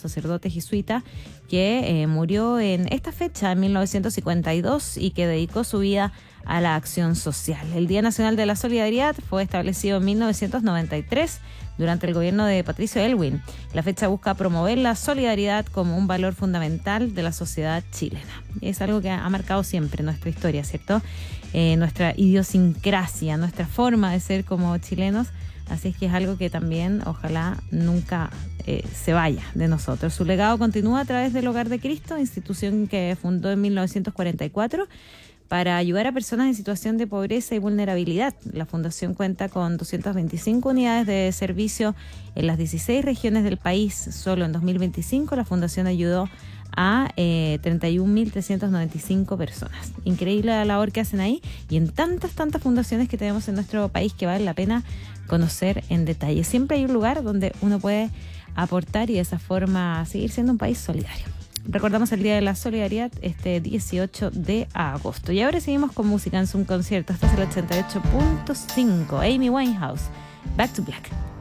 sacerdote jesuita que murió en esta fecha, en 1952, y que dedicó su vida a la acción social. El Día Nacional de la Solidaridad fue establecido en 1993 durante el gobierno de Patricio Aylwin. La fecha busca promover la solidaridad como un valor fundamental de la sociedad chilena. Es algo que ha marcado siempre nuestra historia, ¿cierto? Nuestra idiosincrasia, nuestra forma de ser como chilenos. Así es que es algo que también ojalá nunca se vaya de nosotros. Su legado continúa a través del Hogar de Cristo, institución que fundó en 1944 para ayudar a personas en situación de pobreza y vulnerabilidad. La fundación cuenta con 225 unidades de servicio en las 16 regiones del país. Solo en 2025 la fundación ayudó a 31.395 personas. Increíble la labor que hacen ahí y en tantas fundaciones que tenemos en nuestro país que vale la pena conocer en detalle. Siempre hay un lugar donde uno puede aportar y de esa forma seguir siendo un país solidario. Recordamos el Día de la Solidaridad este 18 de agosto. Y ahora seguimos con música en Zoom Concierto. Este es el 88.5. Amy Winehouse, Back to Black.